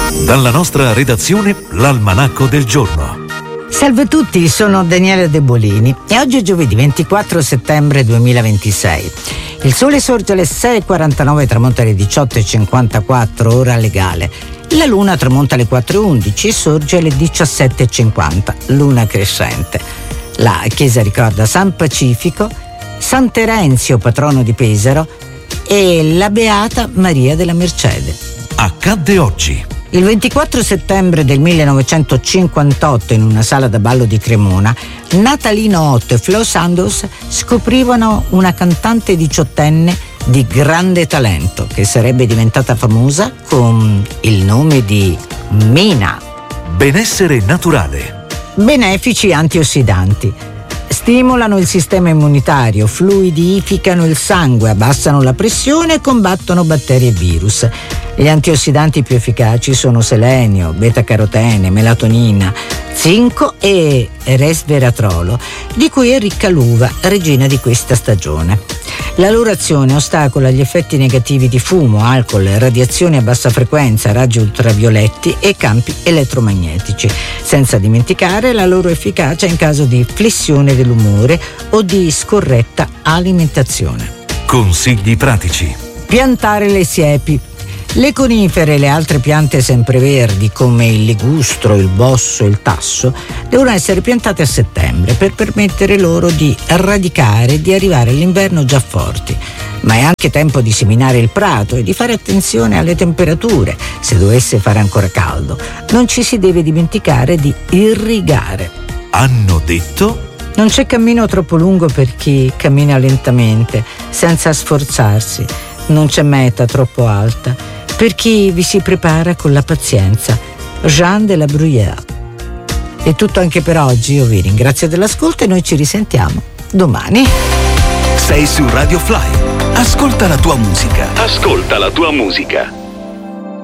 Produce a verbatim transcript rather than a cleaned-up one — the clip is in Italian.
Dalla nostra redazione, l'Almanacco del giorno. Salve a tutti, sono Daniela De Bolini e oggi è giovedì ventiquattro settembre duemilaventisei. Il sole sorge alle sei e quarantanove, tramonta alle diciotto e cinquantaquattro, ora legale. La luna tramonta alle quattro e undici e sorge alle diciassette e cinquanta, luna crescente. La chiesa ricorda San Pacifico, San Terenzio, patrono di Pesaro, e la Beata Maria della Mercede. Accadde oggi. Il ventiquattro settembre del millenovecentocinquantotto, in una sala da ballo di Cremona, Natalino Otto e Flo Sandoz scoprivano una cantante diciottenne di grande talento che sarebbe diventata famosa con il nome di Mina. Benessere naturale. Benefici antiossidanti. Stimolano il sistema immunitario, fluidificano il sangue, abbassano la pressione e combattono batteri e virus. Gli antiossidanti più efficaci sono selenio, beta-carotene, melatonina, zinco e resveratrolo, di cui è ricca l'uva, regina di questa stagione. La loro azione ostacola gli effetti negativi di fumo, alcol, radiazioni a bassa frequenza, raggi ultravioletti e campi elettromagnetici, senza dimenticare la loro efficacia in caso di flessione dell'umore o di scorretta alimentazione. Consigli pratici. Piantare le siepi. Le conifere e le altre piante sempreverdi come il ligustro, il bosso e il tasso devono essere piantate a settembre per permettere loro di radicare e di arrivare all'inverno già forti. Ma è anche tempo di seminare il prato e di fare attenzione alle temperature se dovesse fare ancora caldo. Non ci si deve dimenticare di irrigare. Hanno detto? Non c'è cammino troppo lungo per chi cammina lentamente, senza sforzarsi. Non c'è meta troppo alta per chi vi si prepara con la pazienza. Jean de la Bruyère. È tutto anche per oggi, io vi ringrazio dell'ascolto e noi ci risentiamo domani. Sei su Radio Fly. Ascolta la tua musica. Ascolta la tua musica.